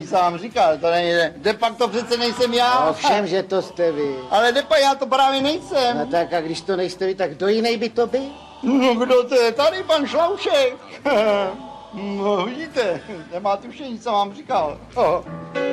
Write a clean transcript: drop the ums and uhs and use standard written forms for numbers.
jsem vám říkal, to nejde. De pak to přece nejsem já. No všem, že to jste vy. Ale de pak já to právě nejsem. No tak a když to nejste vy, tak kdo jiný by to byl? No kdo to je? Tady pan Šlaušek. No vidíte, nemá tušení, co vám říkal.